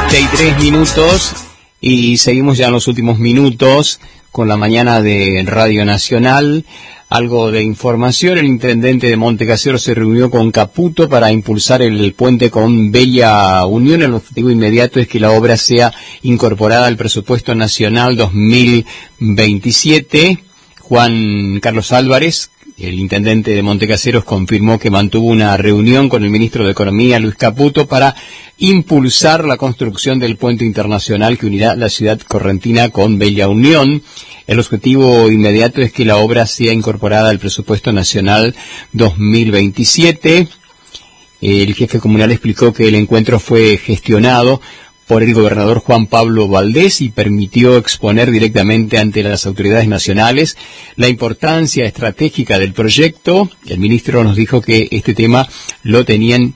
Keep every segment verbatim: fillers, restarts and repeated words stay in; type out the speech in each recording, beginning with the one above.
treinta y tres minutos y seguimos ya en los últimos minutos con la mañana de Radio Nacional. Algo de información: el intendente de Montecaseros se reunió con Caputo para impulsar el puente con Bella Unión. El objetivo inmediato es que la obra sea incorporada al presupuesto nacional dos mil veintisiete. Juan Carlos Álvarez, el intendente de Montecaseros, confirmó que mantuvo una reunión con el ministro de Economía, Luis Caputo, para impulsar la construcción del puente internacional que unirá la ciudad correntina con Bella Unión. El objetivo inmediato es que la obra sea incorporada al presupuesto nacional dos mil veintisiete. El jefe comunal explicó que el encuentro fue gestionado por el gobernador Juan Pablo Valdés y permitió exponer directamente ante las autoridades nacionales la importancia estratégica del proyecto. El ministro nos dijo que este tema lo tenían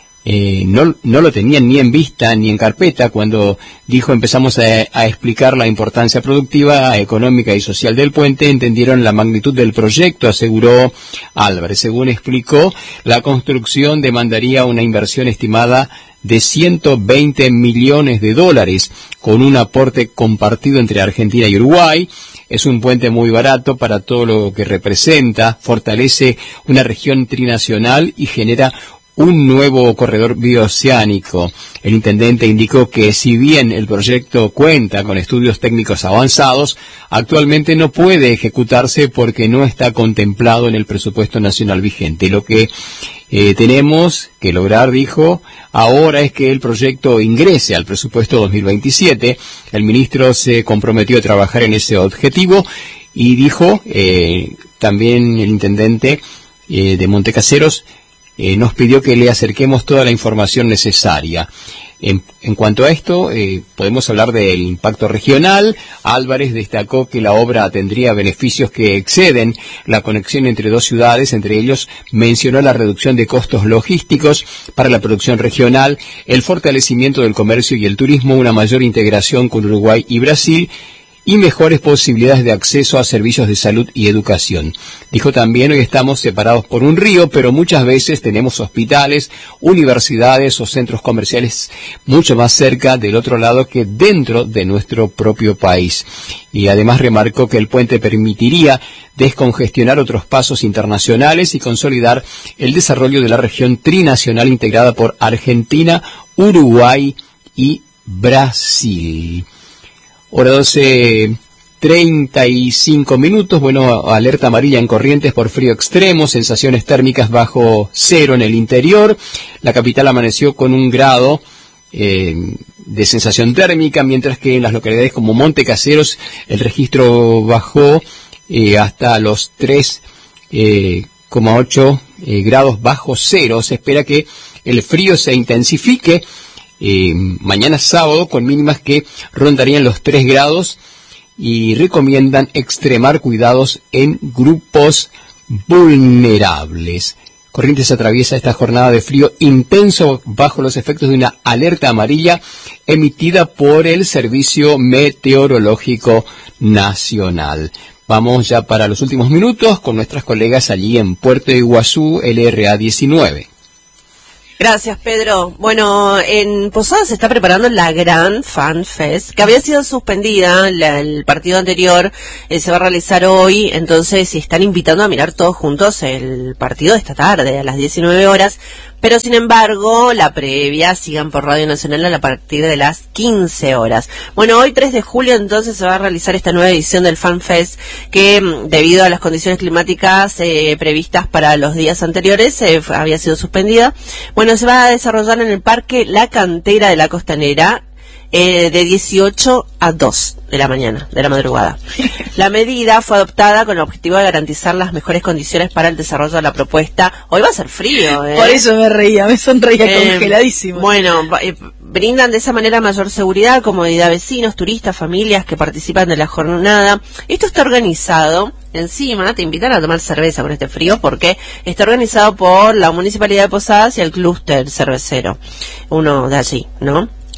Eh, no, no lo tenían ni en vista ni en carpeta. Cuando dijo empezamos a, a explicar la importancia productiva, económica y social del puente, entendieron la magnitud del proyecto, aseguró Álvarez. Según explicó, la construcción demandaría una inversión estimada de ciento veinte millones de dólares, con un aporte compartido entre Argentina y Uruguay. Es un puente muy barato para todo lo que representa, fortalece una región trinacional y genera un nuevo corredor bioceánico. El intendente indicó que si bien el proyecto cuenta con estudios técnicos avanzados, actualmente no puede ejecutarse porque no está contemplado en el presupuesto nacional vigente. Lo que eh, tenemos que lograr, dijo, ahora es que el proyecto ingrese al presupuesto dos mil veintisiete. El ministro se comprometió a trabajar en ese objetivo y dijo, eh, también el intendente eh, de Montecaseros, Eh, nos pidió que le acerquemos toda la información necesaria. En, en cuanto a esto, eh, podemos hablar del impacto regional. Álvarez destacó que la obra tendría beneficios que exceden la conexión entre dos ciudades. Entre ellos, mencionó la reducción de costos logísticos para la producción regional, el fortalecimiento del comercio y el turismo, una mayor integración con Uruguay y Brasil, y mejores posibilidades de acceso a servicios de salud y educación. Dijo también, hoy estamos separados por un río, pero muchas veces tenemos hospitales, universidades o centros comerciales mucho más cerca del otro lado que dentro de nuestro propio país. Y además remarcó que el puente permitiría descongestionar otros pasos internacionales y consolidar el desarrollo de la región trinacional integrada por Argentina, Uruguay y Brasil. Hora doce, treinta y cinco minutos. Bueno, alerta amarilla en Corrientes por frío extremo, sensaciones térmicas bajo cero en el interior. La capital amaneció con un grado eh, de sensación térmica, mientras que en las localidades como Montecaseros el registro bajó eh, hasta los tres coma ocho eh, eh, grados bajo cero. Se espera que el frío se intensifique Eh, mañana sábado, con mínimas que rondarían los tres grados, y recomiendan extremar cuidados en grupos vulnerables. Corrientes atraviesa esta jornada de frío intenso bajo los efectos de una alerta amarilla emitida por el Servicio Meteorológico Nacional. Vamos ya para los últimos minutos con nuestras colegas allí en Puerto Iguazú, L R A diecinueve. Gracias, Pedro. Bueno, en Posadas se está preparando la Gran Fan Fest, que había sido suspendida. La, el partido anterior eh, se va a realizar hoy, entonces están invitando a mirar todos juntos el partido de esta tarde, a las diecinueve horas. Pero, sin embargo, la previa sigan por Radio Nacional a partir de las quince horas. Bueno, hoy tres de julio entonces se va a realizar esta nueva edición del Fan Fest, que debido a las condiciones climáticas eh, previstas para los días anteriores eh, había sido suspendida. Bueno, se va a desarrollar en el Parque La Cantera de la Costanera, eh, de dieciocho a dos de la mañana, de la madrugada. La medida fue adoptada con el objetivo de garantizar las mejores condiciones para el desarrollo de la propuesta. Hoy va a ser frío, ¿eh? Por eso me reía, me sonreía eh, congeladísimo. Bueno, eh, brindan de esa manera mayor seguridad, comodidad a vecinos, turistas, familias que participan de la jornada. Esto está organizado, encima te invitan a tomar cerveza con este frío, porque está organizado por la Municipalidad de Posadas y el Clúster Cervecero, uno de allí, ¿no?,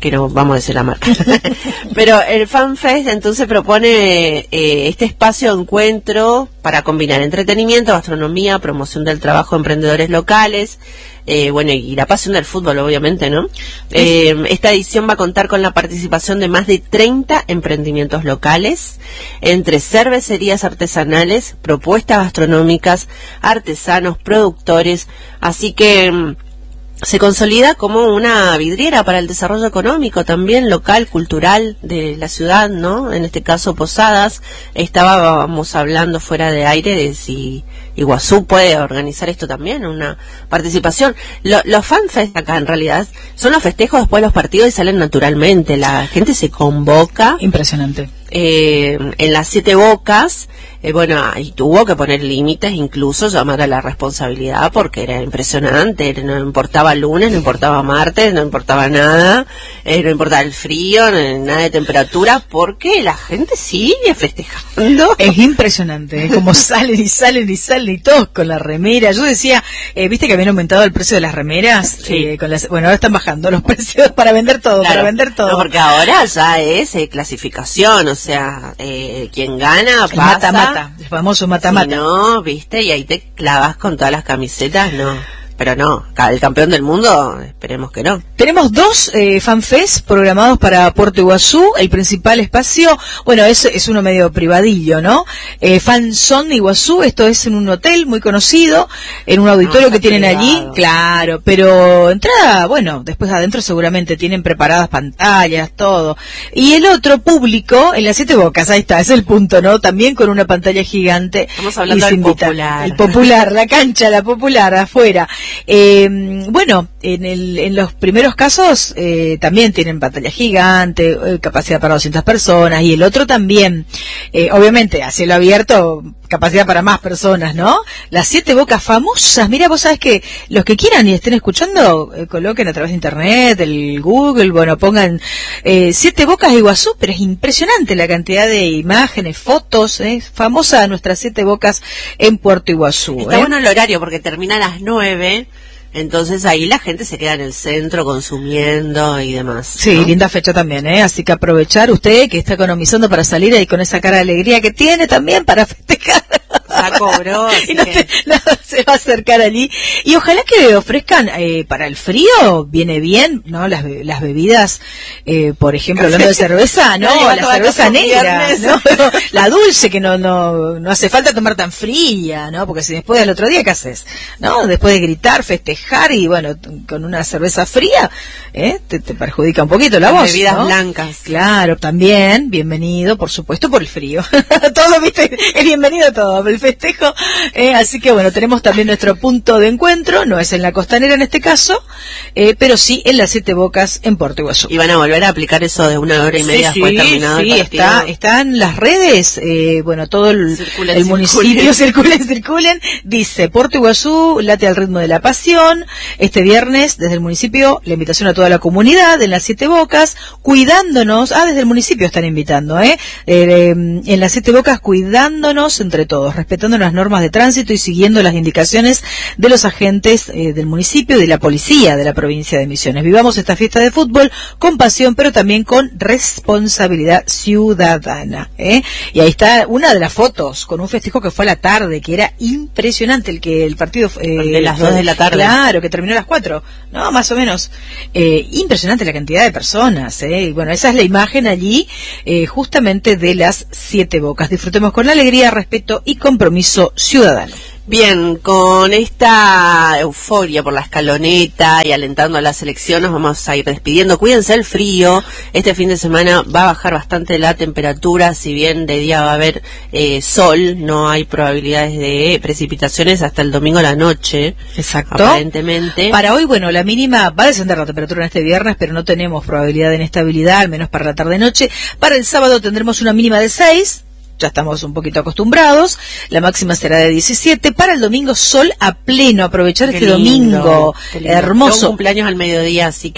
que no vamos a decir la marca. Pero el FanFest entonces propone eh, este espacio de encuentro para combinar entretenimiento, gastronomía, promoción del trabajo de emprendedores locales, eh, bueno, y la pasión del fútbol, obviamente, ¿no? Eh, esta edición va a contar con la participación de más de treinta emprendimientos locales, entre cervecerías artesanales, propuestas gastronómicas, artesanos, productores, así que se consolida como una vidriera para el desarrollo económico también local, cultural de la ciudad, ¿no? En este caso Posadas. Estábamos hablando fuera de aire de si Iguazú puede organizar esto también, una participación. Lo, los fanfest acá en realidad son los festejos después de los partidos y salen naturalmente. La gente se convoca. Impresionante. Eh, en las Siete Bocas, eh, bueno, y tuvo que poner límites, incluso llamar a la responsabilidad, porque era impresionante, no importaba lunes, no importaba martes, no importaba nada, eh, no importaba el frío, no, nada de temperatura, porque la gente sigue festejando. Es impresionante, ¿eh? Como salen y salen y salen y todos con la remera. Yo decía, eh, viste que habían aumentado el precio de las remeras, sí. eh, con las, bueno, ahora están bajando los precios para vender todo, Claro. para vender todo. No, porque ahora ya es eh, clasificación, o sea, eh, quien gana El pasa. mata-mata, el famoso mata-mata. Si no, viste, y ahí te clavas con todas las camisetas, no. Pero no, el campeón del mundo, esperemos que no. Tenemos dos eh, fanfest programados para Puerto Iguazú. El principal espacio, bueno, es, es uno medio privadillo, ¿no? Eh, Fanzón de Iguazú, esto es en un hotel muy conocido, en un auditorio Ah, que tienen privado. allí, claro, pero entrada, bueno, después adentro seguramente tienen preparadas pantallas, todo. Y el otro público, en las Siete Bocas, ahí está, es el punto, ¿no? También con una pantalla gigante. Estamos hablando y se del invita- popular. El popular, la cancha, la popular, afuera. Eh, bueno, en, el, en los primeros casos eh, también tienen pantalla gigante, eh, capacidad para doscientas personas, y el otro también, eh, obviamente, a cielo abierto, capacidad para más personas, ¿no? Las Siete Bocas famosas, mira, vos sabés que los que quieran y estén escuchando, eh, coloquen a través de internet, el Google, bueno, pongan eh, Siete Bocas de Iguazú, pero es impresionante la cantidad de imágenes, fotos, eh, famosa nuestras Siete Bocas en Puerto Iguazú. Está eh. bueno el horario porque termina a las nueve, entonces ahí la gente se queda en el centro consumiendo y demás. Sí, ¿no? linda fecha también, ¿eh? Así que aprovechar usted que está economizando para salir ahí con esa cara de alegría que tiene también para festejar. Ya cobró, así Y no, que- te- no, se va a acercar allí. Y ojalá que ofrezcan eh, para el frío, viene bien, ¿no? Las, be- las bebidas, eh, por ejemplo, hablando de cerveza, ¿no? No, lleva La toda cerveza cosa negra, viernes. ¿no? La dulce, que no, no, no hace falta tomar tan fría, ¿no? Porque si después del otro día, ¿qué haces? ¿No? Después de gritar, festejar y bueno, t- con una cerveza fría, ¿eh? Te, te perjudica un poquito la Las voz, bebidas ¿no? blancas. Claro, también, bienvenido, por supuesto, por el frío. Todo, viste, es bienvenido todo, el festejo. Eh, así que bueno, tenemos también nuestro punto de encuentro, no es en la Costanera en este caso, eh, pero sí en las Siete Bocas en Puerto Iguazú. Y van a volver a aplicar eso de una hora y media Sí, después sí, terminado sí, el partido. está, está en las redes, eh, bueno, todo el, Circulen, el circulen. municipio, circulen, circulen, dice Puerto Iguazú, late al ritmo de la pasión, este viernes desde el municipio, la invitación a toda la comunidad en las Siete Bocas, cuidándonos, ah, desde el municipio están invitando, eh, eh, en las Siete Bocas cuidándonos entre todos, respetando las normas de tránsito y siguiendo las indicaciones de los agentes eh, del municipio y de la policía de la provincia de Misiones. Vivamos esta fiesta de fútbol con pasión, pero también con responsabilidad ciudadana. ¿eh? Y ahí está una de las fotos con un festejo que fue a la tarde, que era impresionante, el que el partido eh, El de las dos de la tarde. Claro, que terminó a las cuatro, no, más o menos. Eh, impresionante la cantidad de personas. ¿eh? Y bueno, esa es la imagen allí, eh, justamente de las Siete Bocas. Disfrutemos con alegría, respeto y compromiso ciudadano. Bien, con esta euforia por la escaloneta y alentando a la selección, nos vamos a ir despidiendo. Cuídense el frío. Este fin de semana va a bajar bastante la temperatura, si bien de día va a haber eh, sol, no hay probabilidades de precipitaciones hasta el domingo a la noche. Exacto. Aparentemente. Para hoy, bueno, la mínima va a descender la temperatura en este viernes, pero no tenemos probabilidad de inestabilidad, al menos para la tarde-noche. Para el sábado tendremos una mínima de seis. Ya estamos un poquito acostumbrados, la máxima será de diecisiete, para el domingo sol a pleno, aprovechar Qué este lindo, domingo qué lindo. hermoso. Tengo cumpleaños al mediodía, así que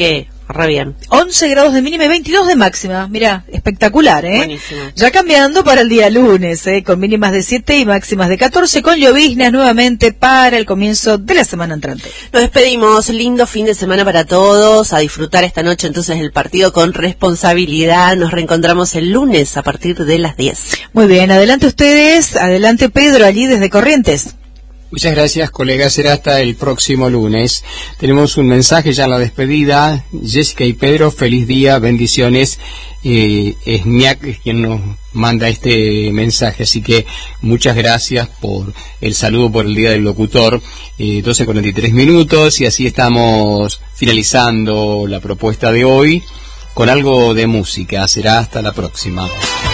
re bien. once grados de mínima y veintidós de máxima. Mirá, espectacular, ¿eh? Buenísimo. Ya cambiando para el día lunes, ¿eh? Con mínimas de siete y máximas de catorce, con lloviznas nuevamente para el comienzo de la semana entrante. Nos despedimos, lindo fin de semana para todos, a disfrutar esta noche entonces el partido con responsabilidad. Nos reencontramos el lunes a partir de las diez. Muy bien, adelante ustedes, adelante Pedro, allí desde Corrientes. Muchas gracias, colegas. Será hasta el próximo lunes. Tenemos un mensaje ya en la despedida. Jessica y Pedro, feliz día, bendiciones. Eh, es Ñac quien nos manda este mensaje, así que muchas gracias por el saludo por el Día del Locutor. Eh, doce cuarenta y tres minutos, y así estamos finalizando la propuesta de hoy con algo de música. Será hasta la próxima.